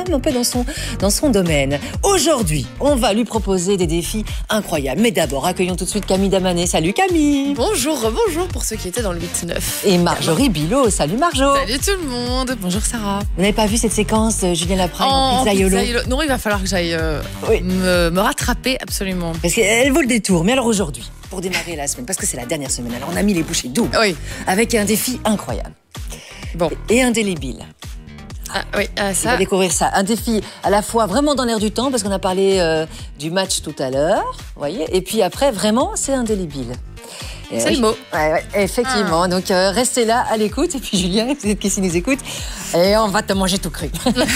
même un peu dans son domaine. Aujourd'hui, on va lui proposer des défis incroyables. Mais d'abord, accueillons tout de suite Camille Damanet. Salut Camille. Bonjour pour ceux qui étaient dans le 8-9. Et Marjorie Bilot. Salut Marjo. Salut tout le monde. Bonjour Sarah. Vous n'avez pas vu cette séquence de Julien Lapraille en pizzaiolo? Non, il va falloir que j'aille me rattraper absolument. Parce qu'elle vaut le détour. Mais alors aujourd'hui, pour démarrer la semaine, parce que c'est la dernière semaine, alors on a mis les bouchées doubles. Oui. Avec un défi incroyable. Bon. Et indélébile. Ah, oui, On ça. va découvrir ça. Un défi à la fois vraiment dans l'air du temps, parce qu'on a parlé du match tout à l'heure, vous voyez, et puis après, vraiment, c'est indélébile. C'est le mot. Ouais, effectivement. Donc, restez là à l'écoute. Et puis, Julien, peut-être qui nous écoute. Et on va te manger tout cru.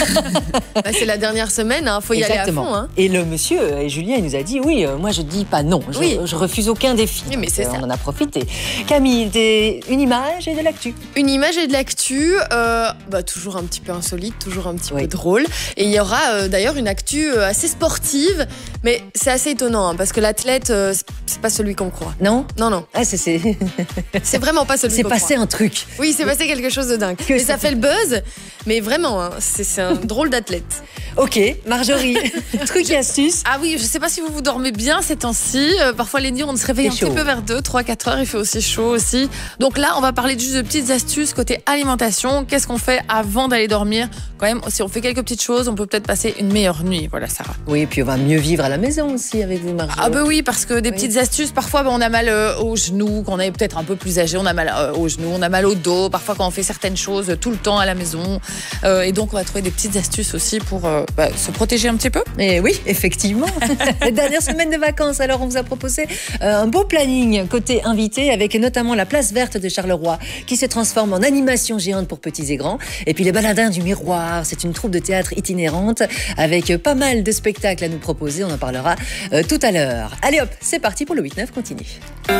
C'est la dernière semaine, faut y aller à fond. Hein. Et le monsieur, et Julien, il nous a dit, oui, moi, je dis pas non. Je refuse aucun défi. Oui, mais c'est ça. On en a profité. Camille, une image et de l'actu. Une image et de l'actu, toujours un petit peu insolite, toujours un petit peu drôle. Et il y aura d'ailleurs une actu assez sportive, mais c'est assez étonnant, hein, parce que l'athlète, c'est pas celui qu'on croit. Non ? Non. Ah, c'est vraiment pas celui qu'on croit. C'est passé un truc. Oui, c'est passé quelque chose de dingue. Et ça fait le buzz, mais vraiment, hein, c'est un drôle d'athlète. Ok, Marjorie, truc et astuce. Ah oui, je sais pas si vous dormez bien ces temps-ci. Parfois les nuits, on se réveille un petit peu vers 2, 3, 4 heures. Il fait aussi chaud aussi. Donc là, on va parler juste de petites astuces côté alimentation. Qu'est-ce qu'on fait avant d'aller dormir? Quand même, si on fait quelques petites choses, on peut peut-être passer une meilleure nuit. Voilà, Sarah. Oui, et puis on va mieux vivre à la maison aussi avec vous, Marjorie. Ah bah oui, parce que des petites astuces, parfois on a mal aux genoux, quand on est peut-être un peu plus âgé, on a mal aux genoux, on a mal au dos, parfois quand on fait certaines choses tout le temps à la maison. Et donc on va trouver des petites astuces aussi pour se protéger un petit peu. Et oui, effectivement. La dernière semaine de vacances, alors on vous a proposé un beau planning côté invité, avec notamment la place verte de Charleroi qui se transforme en animation géante pour petits et grands. Et puis les baladins du miroir, c'est une troupe de théâtre itinérante avec pas mal de spectacles à nous proposer. On en parlera tout à l'heure. Allez hop, c'est parti pour le 8-9 continue. Le 8-9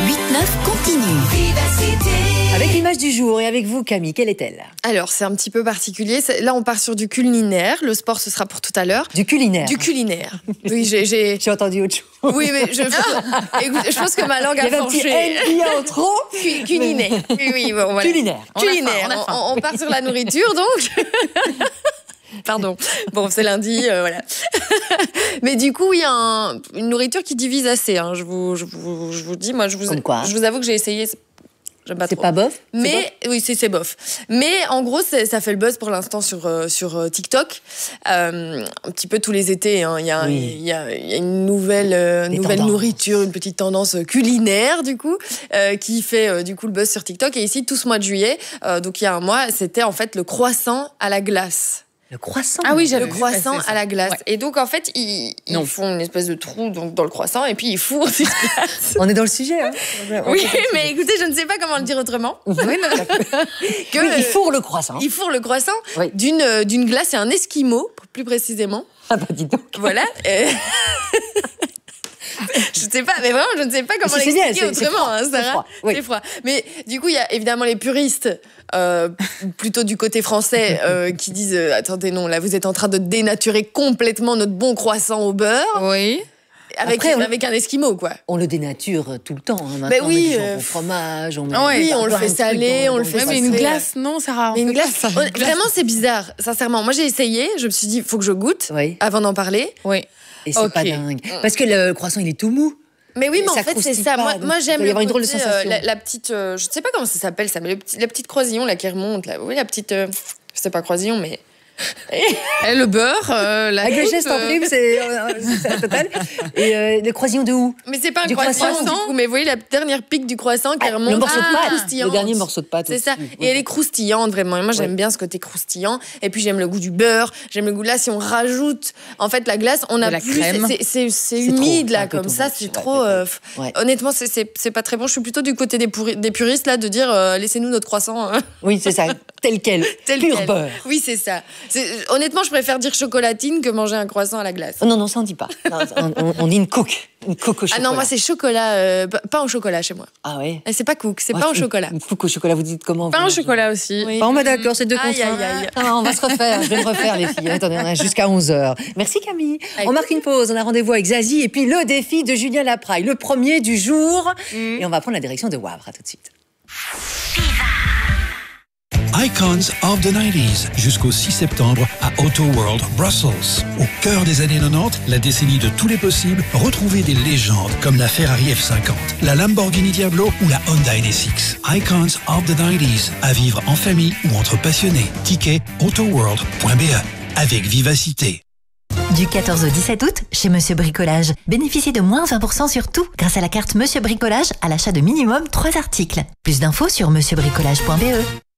continue. Avec l'image du jour et avec vous, Camille, quelle est-elle? Alors, c'est un petit peu particulier. Là, on part sur du culinaire. Le sport, ce sera pour tout à l'heure. Du culinaire? Du culinaire. Oui, j'ai entendu autre chose. Oui, mais écoute, je pense que ma langue a forgé. Il y avait un petit en trop. Culinaire. Oui, bon, voilà. Culinaire. Culinaire. On part sur la nourriture, donc. Pardon. Bon, c'est lundi, voilà. Mais du coup, il y a une nourriture qui divise assez. Hein. Je vous dis, moi, je vous avoue que j'ai essayé. C'est pas bof? Mais oui, c'est bof. Mais en gros, ça fait le buzz pour l'instant sur TikTok. Un petit peu tous les étés, hein. Il y a une nouvelle nourriture, une petite tendance culinaire du coup, qui fait du coup le buzz sur TikTok. Et ici, tout ce mois de juillet, donc il y a un mois, c'était en fait le croissant à la glace. Le croissant? Ah oui, j'avais le croissant à la glace. Ouais. Et donc, en fait, ils font une espèce de trou dans le croissant et puis ils fourrent cette glace. On est dans le sujet, hein? Oui, mais écoutez, je ne sais pas comment le dire autrement. Ils fourrent le croissant. Ils fourrent le croissant d'une glace et un esquimau, plus précisément. Ah bah dis donc. Voilà. Je sais pas, mais vraiment, je ne sais pas comment l'expliquer autrement, hein, Sarah. C'est froid. Mais du coup, il y a évidemment les puristes, plutôt du côté français, qui disent attendez, non, là, vous êtes en train de dénaturer complètement notre bon croissant au beurre. Oui. Avec un esquimau, quoi. On le dénature tout le temps. Hein, mais oui. Au fromage. On le fait salé, on le fait. Mais une glace, non, Sarah. Mais une glace. Vraiment, c'est bizarre. Sincèrement, moi, j'ai essayé. Je me suis dit, il faut que je goûte avant d'en parler. Oui. Et c'est pas dingue. Parce que le croissant, il est tout mou. Mais oui, mais en fait, c'est ça. Moi, j'aime il y avoir une drôle de sensation. La petite, je sais pas comment ça s'appelle, ça, mais la petite croisillon là qui remonte là. Oui, la petite, je sais pas croisillon, mais le beurre, la avec le geste en prime, c'est total. Et le croisillon de où? Mais c'est pas un croissant, du coup, mais vous voyez la dernière pique du croissant qui remonte. Le morceau de pâte, le dernier morceau de pâte. C'est ça. Et elle est croustillante vraiment. Et moi, j'aime bien ce côté croustillant. Et puis j'aime le goût du beurre. J'aime le goût là. Si on rajoute, en fait, la glace, on a la plus. crème. C'est humide là, comme ça. C'est trop. Honnêtement, c'est pas très bon. Je suis plutôt du côté des puristes là, de dire laissez-nous notre croissant. Oui, c'est ça. Tel quel. Pur beurre. Oui, c'est ça. Honnêtement, je préfère dire chocolatine que manger un croissant à la glace. Non, ça on dit pas. Non, on dit une cook. Une cook au chocolat. Ah non, moi c'est chocolat, pain au chocolat chez moi. Ah ouais. C'est pas cook, c'est pain au chocolat. Une cook au chocolat, vous dites comment? Pain au chocolat aussi. Oui. Bon, d'accord, c'est deux contraintes. On va se refaire, je vais me refaire les filles. Attendez, on a jusqu'à 11h. Merci Camille. On marque une pause, on a rendez-vous avec Zazie et puis le défi de Julien Lapraille, le premier du jour. Et on va prendre la direction de Wavre. À tout de suite. Icons of the 90s jusqu'au 6 septembre à Auto World Brussels. Au cœur des années 90, la décennie de tous les possibles, retrouvez des légendes comme la Ferrari F50, la Lamborghini Diablo ou la Honda NSX. Icons of the 90s, à vivre en famille ou entre passionnés. Ticket autoworld.be avec vivacité. Du 14 au 17 août, chez Monsieur Bricolage, bénéficiez de moins 20% sur tout grâce à la carte Monsieur Bricolage à l'achat de minimum 3 articles. Plus d'infos sur monsieurbricolage.be.